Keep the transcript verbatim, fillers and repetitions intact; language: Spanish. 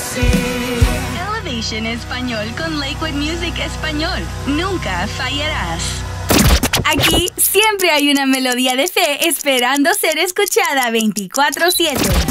Elevation Español con Lakewood Music Español. Nunca fallarás. Aquí siempre hay una melodía de fe esperando ser escuchada veinticuatro siete.